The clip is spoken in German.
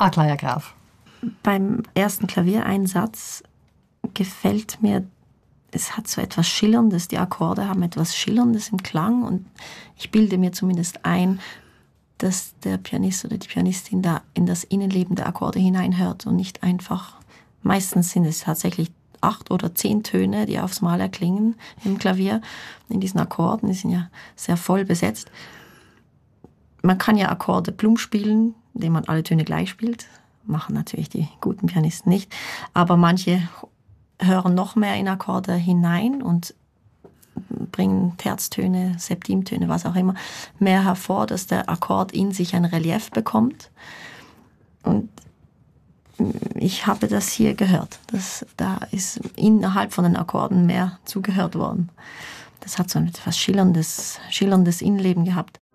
Aglaia Graf. Beim ersten Klaviereinsatz gefällt mir, es hat so etwas Schillerndes, die Akkorde haben etwas Schillerndes im Klang und ich bilde mir zumindest ein, dass der Pianist oder die Pianistin da in das Innenleben der Akkorde hineinhört und nicht einfach, meistens sind es tatsächlich 8 oder 10 Töne, die aufs Mal erklingen im Klavier, in diesen Akkorden, die sind ja sehr voll besetzt. Man kann ja Akkorde plump spielen, indem man alle Töne gleich spielt, machen natürlich die guten Pianisten nicht, aber manche hören noch mehr in Akkorde hinein und bringen Terztöne, Septimtöne, was auch immer, mehr hervor, dass der Akkord in sich ein Relief bekommt. Und ich habe das hier gehört. Da ist innerhalb von den Akkorden mehr zugehört worden. Das hat so ein etwas schillerndes Innenleben gehabt.